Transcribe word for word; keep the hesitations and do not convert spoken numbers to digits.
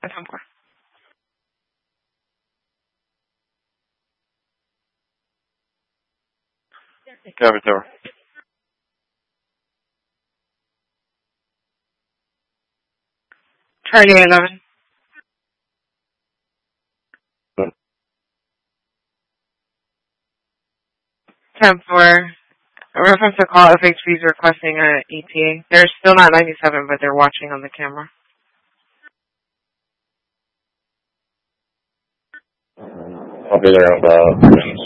ten four. Cover tower. Charlie eleven. ten four. A reference to call F H P is requesting an E T A. They're still not ninety-seven, but they're watching on the camera. I'll be there in about